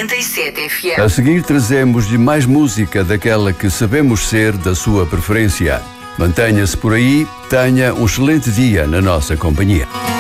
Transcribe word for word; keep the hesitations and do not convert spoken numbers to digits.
oitenta e sete F M. A seguir trazemos-lhe mais música daquela que sabemos ser da sua preferência. Mantenha-se por aí, tenha um excelente dia na nossa companhia.